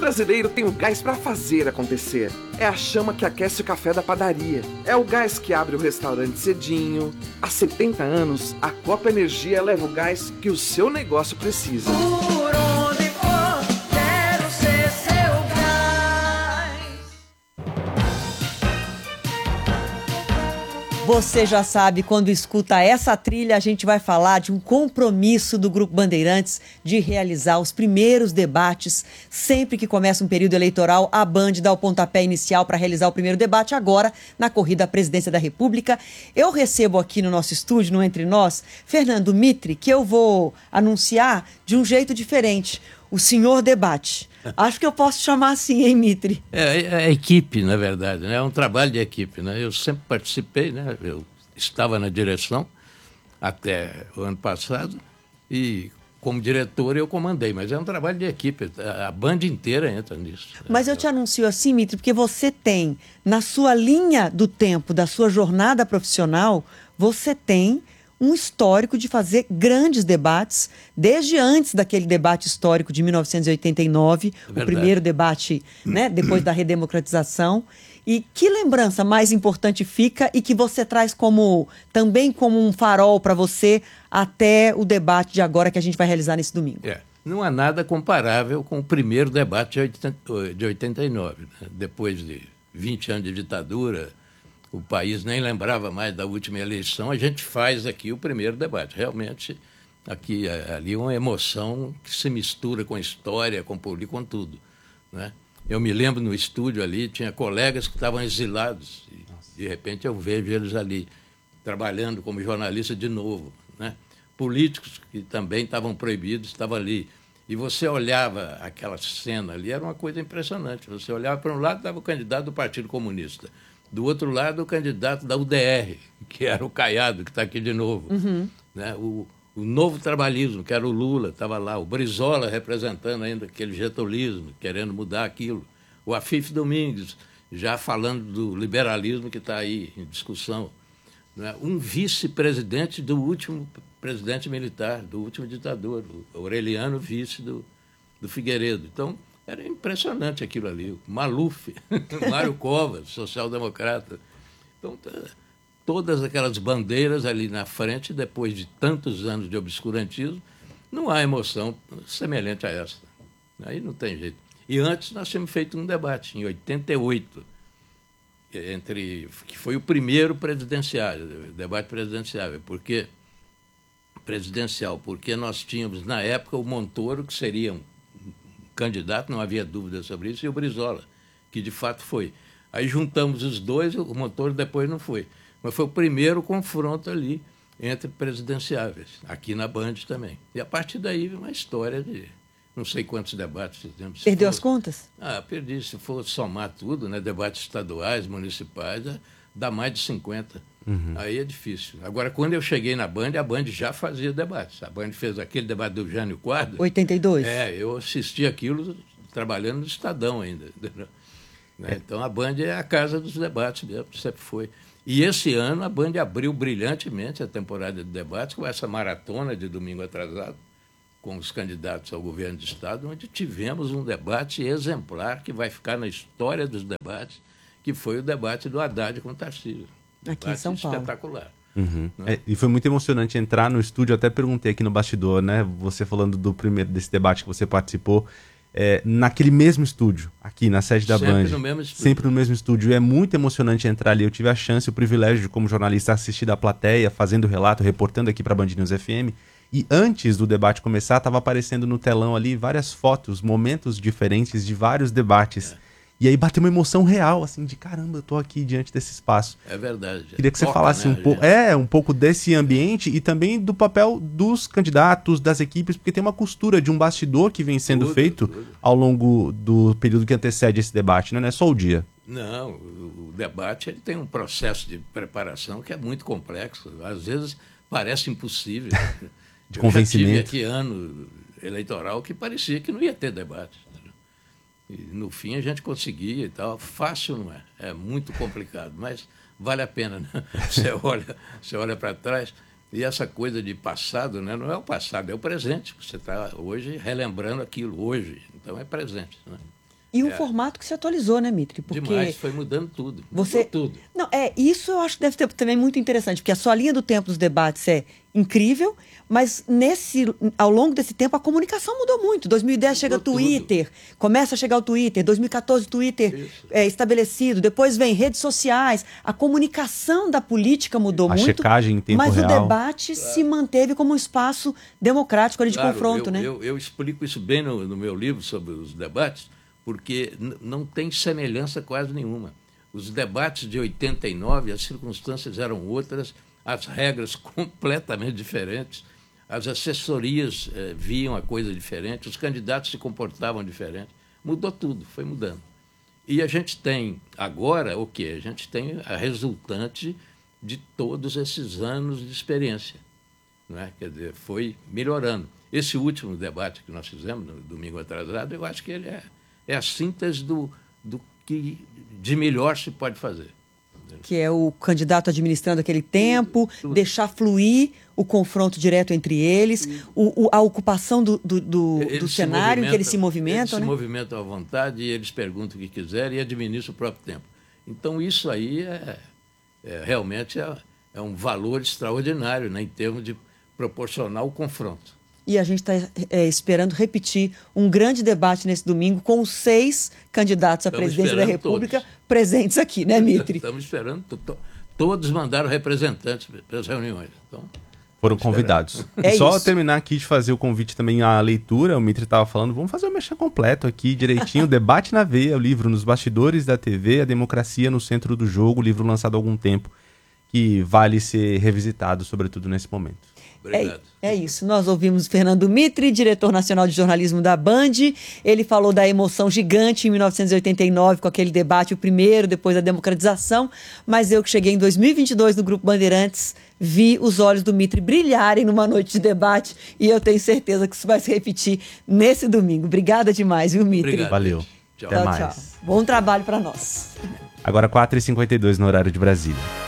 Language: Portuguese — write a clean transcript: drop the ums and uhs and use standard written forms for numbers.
brasileiro tem o gás para fazer acontecer. É a chama que aquece o café da padaria. É o gás que abre o restaurante cedinho. Há 70 anos, a Copa Energia leva o gás que o seu negócio precisa. Por onde for, quero ser seu gás. Você já sabe, quando escuta essa trilha, a gente vai falar de um compromisso do Grupo Bandeirantes de realizar os primeiros debates. Sempre que começa um período eleitoral, a Band dá o pontapé inicial para realizar o primeiro debate, agora na corrida à presidência da República. Eu recebo aqui no nosso estúdio, no Entre Nós, Fernando Mitre, que eu vou anunciar de um jeito diferente. O senhor debate. Acho que eu posso chamar assim, hein, Mitre? É a equipe, na verdade, né? É um trabalho de equipe, né? Eu sempre participei, né? Eu estava na direção até o ano passado e, como diretor, eu comandei, mas é um trabalho de equipe. A Band inteira entra nisso. Mas eu te anuncio assim, Mitre, porque você tem, na sua linha do tempo, da sua jornada profissional, você tem um histórico de fazer grandes debates, desde antes daquele debate histórico de 1989, o primeiro debate, né, depois da redemocratização. E que lembrança mais importante fica e que você traz também como um farol para você até o debate de agora que a gente vai realizar nesse domingo? Não há nada comparável com o primeiro debate de 89, né? Depois de 20 anos de ditadura, o país nem lembrava mais da última eleição, a gente faz aqui o primeiro debate. Realmente, ali uma emoção que se mistura com a história, com política, com tudo, né? Eu me lembro no estúdio ali, tinha colegas que estavam exilados, e de repente eu vejo eles ali, trabalhando como jornalista de novo, né? Políticos que também estavam proibidos, estavam ali. E você olhava aquela cena ali, era uma coisa impressionante. Você olhava para um lado, estava o candidato do Partido Comunista. Do outro lado, o candidato da UDR, que era o Caiado, que está aqui de novo. Uhum. Né? O novo trabalhismo, que era o Lula, estava lá. O Brizola representando ainda aquele getulismo, querendo mudar aquilo. O Afif Domingues, já falando do liberalismo que está aí em discussão. Né? Um vice-presidente do último presidente militar, do último ditador, o Aureliano, vice do Figueiredo. Então, era impressionante aquilo ali. O Maluf, Mário Covas, social-democrata. Então, todas aquelas bandeiras ali na frente, depois de tantos anos de obscurantismo, não há emoção semelhante a essa. Aí não tem jeito. E antes nós tínhamos feito um debate, em 88, que foi o primeiro debate presidenciável, porque nós tínhamos, na época, o Montoro, que seria um candidato, não havia dúvida sobre isso, e o Brizola, que de fato foi. Aí juntamos os dois, o Montoro depois não foi. Mas foi o primeiro confronto ali entre presidenciáveis, aqui na Band também. E a partir daí uma história de não sei quantos debates fizemos. Perdeu as contas? Perdi. Se for somar tudo, né, debates estaduais, municipais, dá mais de 50. Uhum. Aí é difícil. Agora, quando eu cheguei na Band, a Band já fazia debates. A Band fez aquele debate do Jânio Quadros. 82? Eu assisti aquilo trabalhando no Estadão ainda. Então, a Band é a casa dos debates mesmo, sempre foi. E esse ano, a Band abriu brilhantemente a temporada de debates com essa maratona de domingo atrasado, com os candidatos ao governo do Estado, onde tivemos um debate exemplar que vai ficar na história dos debates, que foi o debate do Haddad com o Tarcísio. Aqui em São Paulo. Espetacular. Uhum. E foi muito emocionante entrar no estúdio, até perguntei aqui no bastidor, né? Você falando desse debate que você participou, naquele mesmo estúdio, aqui na sede da Band. Sempre no mesmo estúdio. É muito emocionante entrar ali. Eu tive a chance, o privilégio de, como jornalista, assistir da plateia, fazendo relato, reportando aqui para a Band News FM. E antes do debate começar, estava aparecendo no telão ali várias fotos, momentos diferentes de vários debates. E aí bateu uma emoção real, assim, de caramba, eu tô aqui diante desse espaço. É verdade. Queria que você falasse um pouco desse ambiente e também do papel dos candidatos, das equipes, porque tem uma costura de um bastidor que vem sendo feito ao longo do período que antecede esse debate, né? Não é só o dia. Não, o debate ele tem um processo de preparação que é muito complexo. Às vezes parece impossível. De convencimento. Eu já tive aqui ano eleitoral que parecia que não ia ter debate. E, no fim, a gente conseguia e tal. Fácil não é. É muito complicado, mas vale a pena, né? Você olha para trás e essa coisa de passado, né? Não é o passado, é o presente. Você está hoje relembrando aquilo, hoje. Então, é presente, né? E o formato que se atualizou, né, Mitri? Porque demais, foi mudando tudo. Você... Mudou tudo. Não, isso eu acho que deve ter também muito interessante, porque a sua linha do tempo dos debates é incrível, mas ao longo desse tempo a comunicação mudou muito. 2010 chega o Twitter, começa a chegar o Twitter, 2014 o Twitter estabelecido, depois vem redes sociais, a comunicação da política mudou muito. A checagem em tempo mas real. O debate se manteve como um espaço democrático ali de confronto, né? Eu explico isso bem no meu livro sobre os debates, porque não tem semelhança quase nenhuma. Os debates de 89, as circunstâncias eram outras, as regras completamente diferentes, as assessorias viam a coisa diferente, os candidatos se comportavam diferente. Mudou tudo, foi mudando. E a gente tem agora o quê? A gente tem a resultante de todos esses anos de experiência. Não é? Quer dizer, foi melhorando. Esse último debate que nós fizemos, no domingo atrasado, eu acho que ele é a síntese do que de melhor se pode fazer. Que é o candidato administrando aquele tempo, deixar fluir o confronto direto entre eles, a ocupação do cenário em que eles se movimentam. Eles se movimentam à vontade e eles perguntam o que quiserem e administram o próprio tempo. Então, isso aí realmente é um valor extraordinário, né, em termos de proporcionar o confronto. E a gente está esperando repetir um grande debate nesse domingo com os 6 candidatos à presidência da República presentes aqui, né, Mitri? Estamos esperando. Todos mandaram representantes para as reuniões. Então, foram convidados. Só terminar aqui de fazer o convite também à leitura, o Mitri estava falando, vamos fazer o mexer completo aqui, direitinho, Debate na Veia, o livro Nos Bastidores da TV, a Democracia no Centro do Jogo, livro lançado há algum tempo, que vale ser revisitado, sobretudo nesse momento. É isso. Nós ouvimos Fernando Mitri, diretor nacional de jornalismo da Band. Ele falou da emoção gigante em 1989 com aquele debate, o primeiro, depois da democratização. Mas eu que cheguei em 2022 no Grupo Bandeirantes, vi os olhos do Mitri brilharem numa noite de debate e eu tenho certeza que isso vai se repetir nesse domingo. Obrigada demais, viu, Mitri? Obrigado. Valeu. Tchau. Até mais. Tchau. Bom trabalho para nós. Agora 4h52 no horário de Brasília.